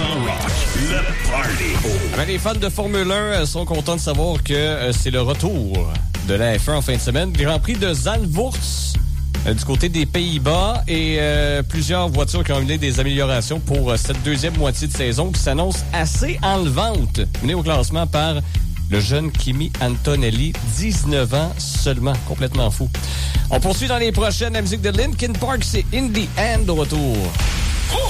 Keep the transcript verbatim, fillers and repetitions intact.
rock, le party. Ben, les fans de Formule un sont contents de savoir que euh, c'est le retour de la F un en fin de semaine. Grand Prix de Zandvoort euh, du côté des Pays-Bas et euh, plusieurs voitures qui ont amené des améliorations pour euh, cette deuxième moitié de saison qui s'annonce assez enlevante. Menée au classement par le jeune Kimi Antonelli, dix-neuf ans seulement, complètement fou. On poursuit dans les prochaines. La musique de Linkin Park, c'est In the End au retour.